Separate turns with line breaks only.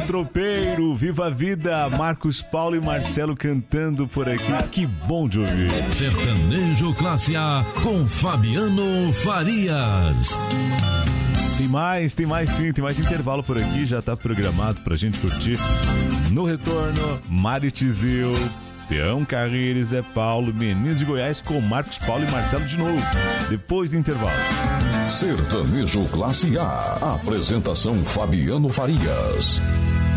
tropeiro, viva a vida, Marcos Paulo e Marcelo cantando por aqui, que bom de ouvir.
Sertanejo Classe A com Fabiano Farias.
Tem mais sim, tem mais intervalo por aqui, já tá programado pra gente curtir. No retorno, Mário Tizil, Peão Carreira, Zé Paulo, Meninos de Goiás com Marcos Paulo e Marcelo de novo, depois do intervalo.
Sertanejo Classe A. Apresentação Fabiano Farias.